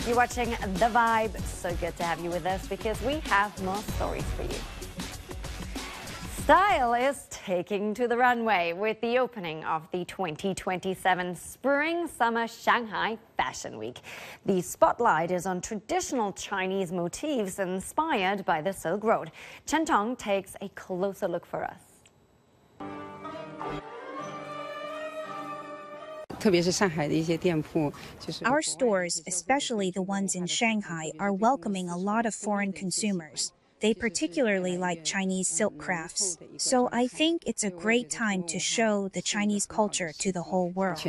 You're watching The Vibe. So good to have you with us because we have more stories for you. Style is taking to the runway with the opening of the 2027 Spring-Summer Shanghai Fashion Week. The spotlight is on traditional Chinese motifs inspired by the Silk Road. Chen Tong takes a closer look for us. Our stores, especially the ones in Shanghai, are welcoming a lot of foreign consumers. They particularly like Chinese silk crafts. So I think it's a great time to show the Chinese culture to the whole world.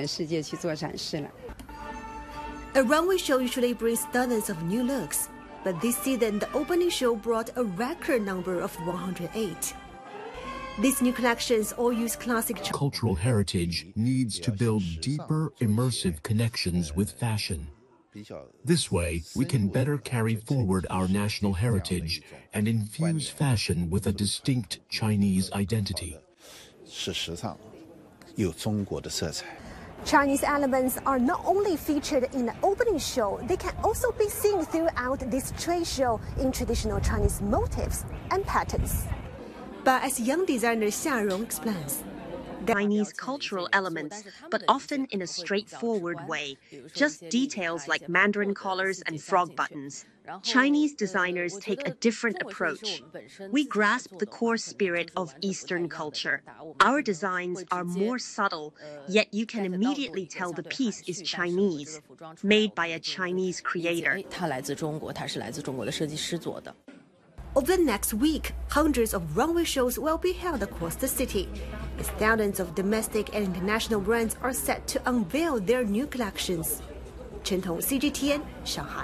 A runway show usually brings dozens of new looks, but this season the opening show brought a record number of 108. These new collections all use classic cultural heritage needs to build deeper, immersive connections with fashion. This way, we can better carry forward our national heritage and infuse fashion with a distinct Chinese identity. Chinese elements are not only featured in the opening show, they can also be seen throughout this trade show in traditional Chinese motifs and patterns. But as young designer Xia Rong explains, Chinese cultural elements, but often in a straightforward way, just details like mandarin collars and frog buttons. Chinese designers take a different approach. We grasp the core spirit of Eastern culture. Our designs are more subtle, yet you can immediately tell the piece is Chinese, made by a Chinese creator. Over the next week, hundreds of runway shows will be held across the city, as thousands of domestic and international brands are set to unveil their new collections. Chen Tong, CGTN, Shanghai.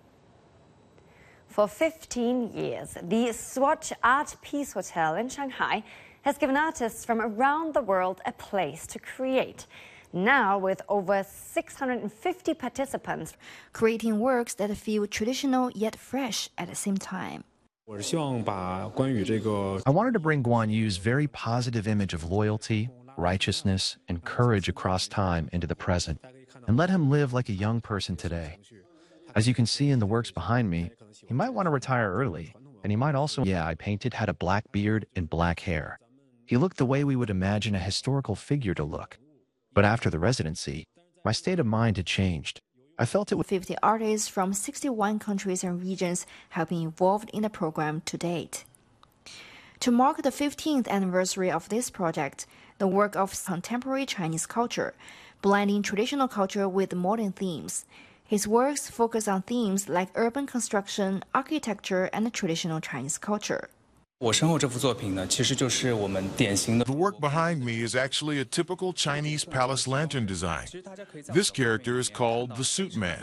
For 15 years, the Swatch Art Peace Hotel in Shanghai has given artists from around the world a place to create. Now, with over 650 participants, creating works that feel traditional yet fresh at the same time. I wanted to bring Guan Yu's very positive image of loyalty, righteousness, and courage across time into the present, and let him live like a young person today. As you can see in the works behind me, he might want to retire early, and he might also, I painted had a black beard and black hair. He looked the way we would imagine a historical figure to look. But after the residency, my state of mind had changed. I felt it with 50 artists from 61 countries and regions have been involved in the program to date. To mark the 15th anniversary of this project, the work of contemporary Chinese culture, blending traditional culture with modern themes. His works focus on themes like urban construction, architecture, and traditional Chinese culture. The work behind me is actually a typical Chinese palace lantern design. This character is called the Suit Man.